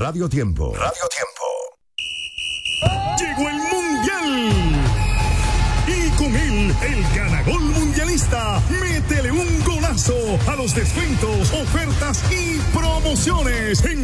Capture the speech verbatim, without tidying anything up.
Radio Tiempo. Radio Tiempo. Llegó el Mundial. Y con él, el ganagol mundialista. Métele un golazo a los descuentos, ofertas y promociones en